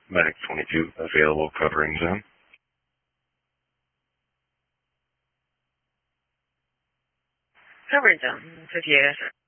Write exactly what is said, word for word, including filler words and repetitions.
Medic twenty-two, available covering zone. Covering zone, fifty-eight.